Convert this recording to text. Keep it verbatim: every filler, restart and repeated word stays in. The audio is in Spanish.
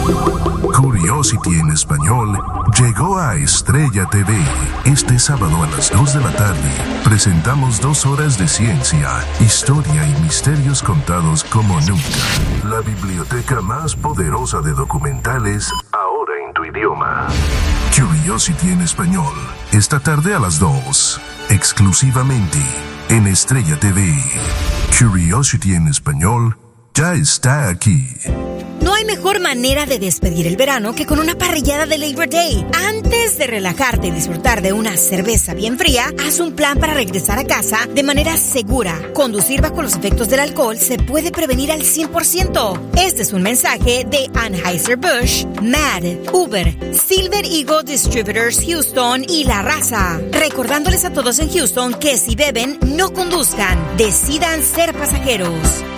Curiosity en español llegó a Estrella T V. Este sábado a las dos de la tarde presentamos dos horas de ciencia, historia y misterios contados como nunca. La biblioteca más poderosa de documentales ahora en tu idioma. Curiosity en español, esta tarde a las dos, exclusivamente en Estrella T V. Curiosity en español ya está aquí. No hay mejor manera de despedir el verano que con una parrillada de Labor Day. Antes de relajarte y disfrutar de una cerveza bien fría, haz un plan para regresar a casa de manera segura. Conducir bajo los efectos del alcohol se puede prevenir al cien por ciento. Este es un mensaje de Anheuser-Busch, M A D, Uber, Silver Eagle Distributors Houston y La Raza. Recordándoles a todos en Houston que si beben, no conduzcan. Decidan ser pasajeros.